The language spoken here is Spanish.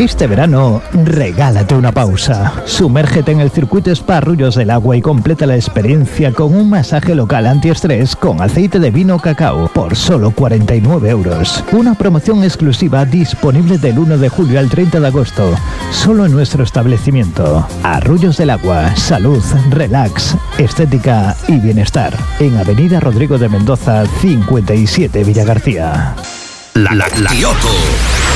Este verano, regálate una pausa. Sumérgete en el circuito Spa Arroyos del Agua y completa la experiencia con un masaje local antiestrés con aceite de vino cacao por solo 49 euros. Una promoción exclusiva disponible del 1 de julio al 30 de agosto, solo en nuestro establecimiento. Arroyos del Agua, salud, relax, estética y bienestar. En Avenida Rodrigo de Mendoza, 57 Villagarcía. La Kioto.